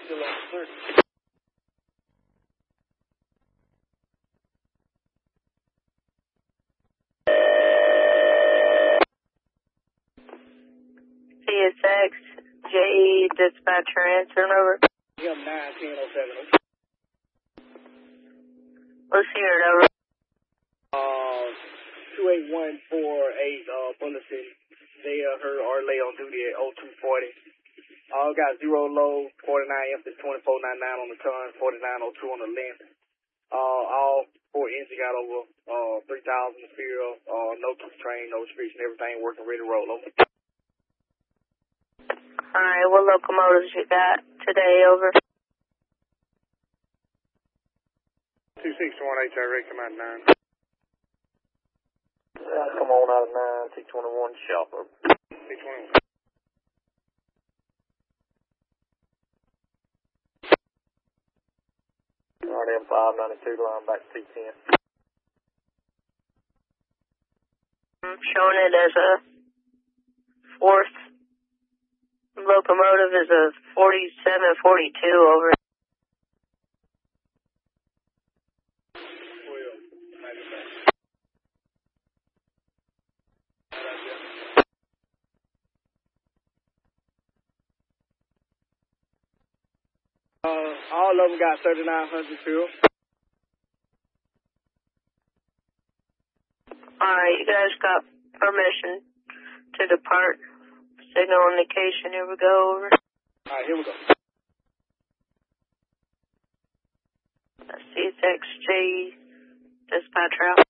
still on the 30. CSX, JE, dispatcher answering over. Yeah, 91007. Let's hear it over. 28148, Bulletin. They heard Arley on duty at 0240. Got 0 low, 49 empty, 2499 on the ton, 4902 on the length. All 4 engine got over 3,000 material, no two train, no restriction, everything working, ready to roll over. Alright, what locomotives you got today, over? 2618, ready, come out 9. Come on out of 9, T21 shopper. T21. RDM 592 line back to T10. I'm showing it as a fourth locomotive is a 4742, over. All of them got 3900 fuel. Alright, you guys got permission to depart. Signal indication, here we go, over. Alright, here we go. CSX, JE, dispatcher out.